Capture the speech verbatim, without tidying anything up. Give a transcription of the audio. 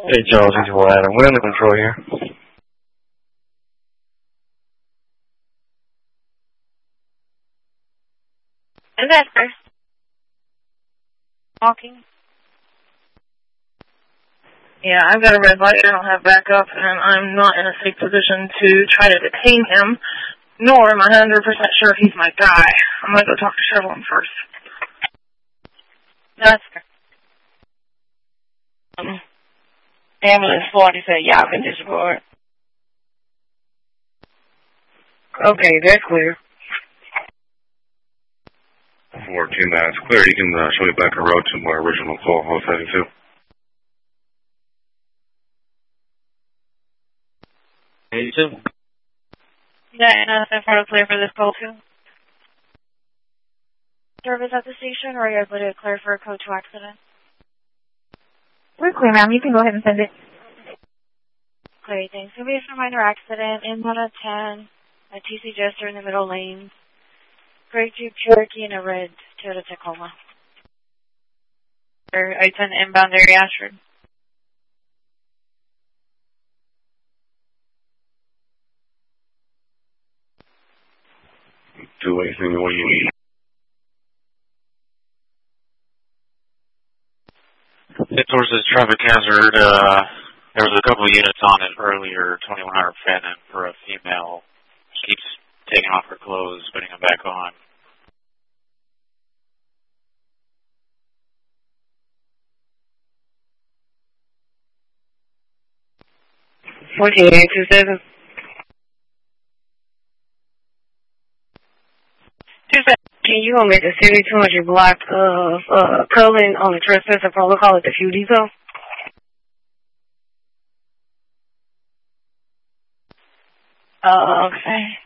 Hey, Charles, it's Adam. We're under control here. Investor. Walking. Yeah, I've got a red light. I don't have backup, and I'm not in a safe position to try to detain him, nor am I one hundred percent sure if he's my guy. I'm going to go talk to Chevron first. That's fair. Um, ambulance forty said, yeah, I've been disappointed. Okay, they're clear. fourteen, that's clear. You can uh, show me back a road to my original call, I was heading to. eighty-two. Yeah, and uh, if I'm clear for this call too. Service at the station, or are you able to clear for a code two accident? We're clear, ma'am. You can go ahead and send it. Great, thanks. It'll be a minor accident in one of ten, a T C Jester in the middle lane, gray Jeep Cherokee, and a red Toyota Tacoma. Or I ten inbound area Ashford. Do anything what you need. It towards this traffic hazard, uh, there was a couple of units on it earlier, twenty-one hundred Fenton for a female. She keeps taking off her clothes, putting them back on. fourteen eight two seven. Can you go make a seventy-two hundred block of uh, Cullen on the trespass protocol at the fuel depot? Uh, okay.